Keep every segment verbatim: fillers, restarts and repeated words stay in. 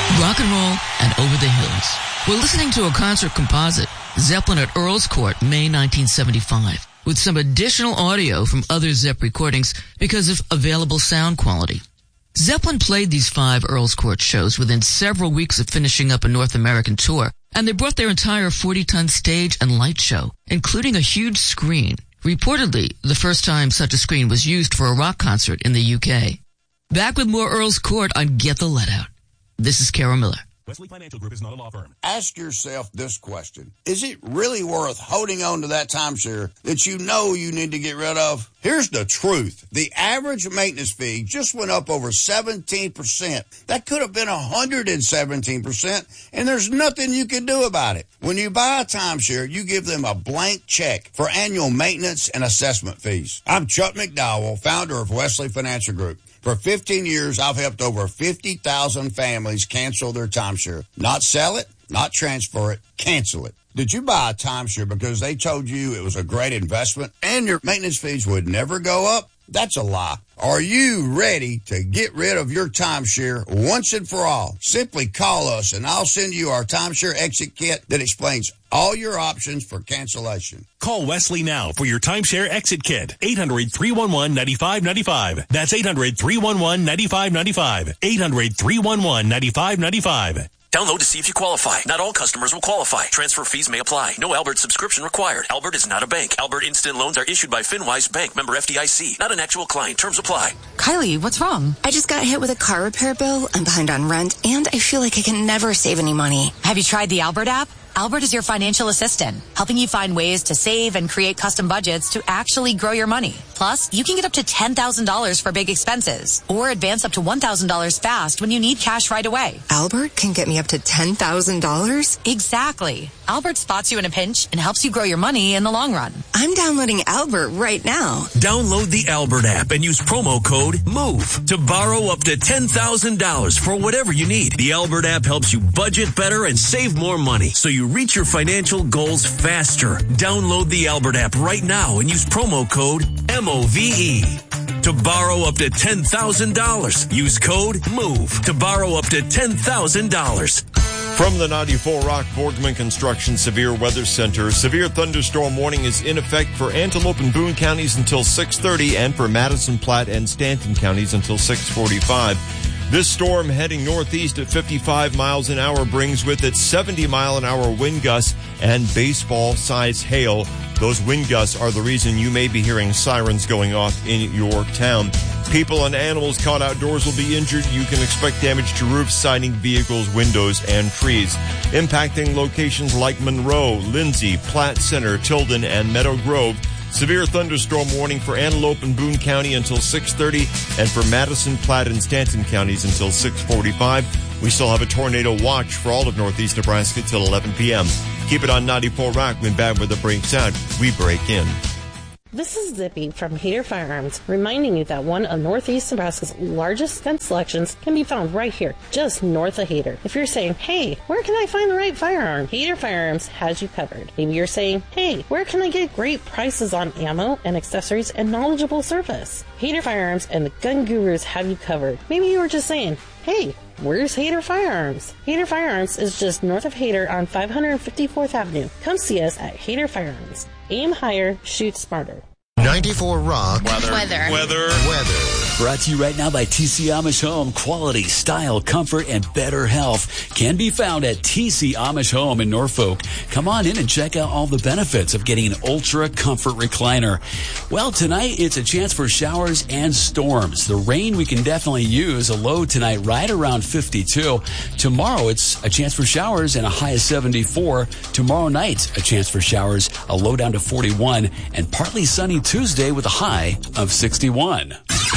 Rock and roll and over the hills. We're listening to a concert composite, Zeppelin at Earl's Court, May nineteen seventy-five, with some additional audio from other Zepp recordings because of available sound quality. Zeppelin played these five Earl's Court shows within several weeks of finishing up a North American tour, and they brought their entire forty-ton stage and light show, including a huge screen. Reportedly, the first time such a screen was used for a rock concert in the U K. Back with more Earl's Court on Get the Let Out. This is Carol Miller. Wesley Financial Group is not a law firm. Ask yourself this question. Is it really worth holding on to that timeshare that you know you need to get rid of? Here's the truth. The average maintenance fee just went up over seventeen percent. That could have been one hundred seventeen percent, and there's nothing you can do about it. When you buy a timeshare, you give them a blank check for annual maintenance and assessment fees. I'm Chuck McDowell, founder of Wesley Financial Group. For fifteen years, I've helped over fifty thousand families cancel their timeshare. Not sell it, not transfer it, cancel it. Did you buy a timeshare because they told you it was a great investment and your maintenance fees would never go up? That's a lie. Are you ready to get rid of your timeshare once and for all? Simply call us and I'll send you our timeshare exit kit that explains all your options for cancellation. Call Wesley now for your timeshare exit kit. eight hundred, three one one, nine five nine five. That's eight hundred, three one one, nine five nine five. eight hundred, three one one, nine five nine five. Download to see if you qualify. Not all customers will qualify. Transfer fees may apply. No Albert subscription required. Albert is not a bank. Albert Instant Loans are issued by FinWise Bank, member F D I C. Not an actual client. Terms apply. Kylie, what's wrong? I just got hit with a car repair bill. I'm behind on rent, and I feel like I can never save any money. Have you tried the Albert app? Albert is your financial assistant, helping you find ways to save and create custom budgets to actually grow your money. Plus, you can get up to ten thousand dollars for big expenses or advance up to one thousand dollars fast when you need cash right away. Albert can get me up to ten thousand dollars? Exactly. Albert spots you in a pinch and helps you grow your money in the long run. I'm downloading Albert right now. Download the Albert app and use promo code MOVE to borrow up to ten thousand dollars for whatever you need. The Albert app helps you budget better and save more money so you reach your financial goals faster. Download the Albert app right now and use promo code M O V E to borrow up to ten thousand dollars. Use code MOVE to borrow up to ten thousand dollars. From the ninety-four Rock Boardman Construction Severe Weather Center, severe thunderstorm warning is in effect for Antelope and Boone counties until six thirty and for Madison, Platte, and Stanton counties until six forty-five. This storm heading northeast at fifty-five miles an hour brings with it seventy mile an hour wind gusts and baseball-sized hail. Those wind gusts are the reason you may be hearing sirens going off in your town. People and animals caught outdoors will be injured. You can expect damage to roofs, siding, vehicles, windows, and trees. Impacting locations like Monroe, Lindsay, Platte Center, Tilden, and Meadow Grove. Severe thunderstorm warning for Antelope and Boone County until six thirty and for Madison, Platte, and Stanton counties until six forty-five. We still have a tornado watch for all of northeast Nebraska till eleven p.m. Keep it on ninety-four Rock. When bad weather breaks out, we break in. This is Zippy from Hader Firearms, reminding you that one of Northeast Nebraska's largest gun selections can be found right here, just north of Hader. If you're saying, hey, where can I find the right firearm? Hader Firearms has you covered. Maybe you're saying, hey, where can I get great prices on ammo and accessories and knowledgeable service? Hader Firearms and the Gun Gurus have you covered. Maybe you were just saying, hey, where's Hader Firearms? Hader Firearms is just north of Hader on five hundred fifty-fourth Avenue. Come see us at Hader Firearms. Aim higher, shoot smarter. ninety-four Rock. Weather. Weather. Weather. Weather. Brought to you right now by T C Amish Home. Quality, style, comfort, and better health can be found at T C Amish Home in Norfolk. Come on in and check out all the benefits of getting an ultra comfort recliner. Well, tonight it's a chance for showers and storms. The rain we can definitely use. A low tonight right around fifty-two. Tomorrow it's a chance for showers and a high of seventy-four. Tomorrow night a chance for showers, a low down to forty-one, and partly sunny Tuesday with a high of sixty-one.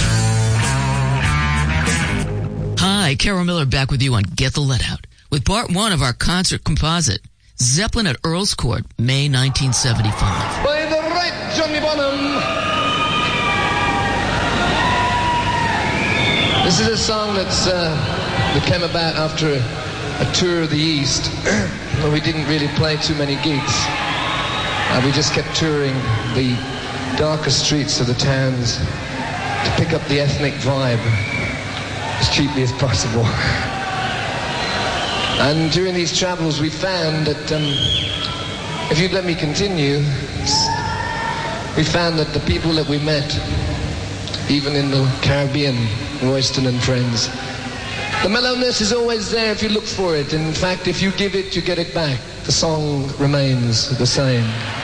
Hi, Carol Miller back with you on Get the Let Out with part one of our concert composite, Zeppelin at Earl's Court, May nineteen seventy-five. By the right Johnny Bonham. This is a song that's uh, that came about after a, a tour of the East where we didn't really play too many gigs. Uh, we just kept touring the darker streets of the towns to pick up the ethnic vibe as cheaply as possible. And during these travels, we found that, um, if you'd let me continue, we found that the people that we met, even in the Caribbean, Royston and friends, the mellowness is always there if you look for it. In fact, if you give it, you get it back. The song remains the same.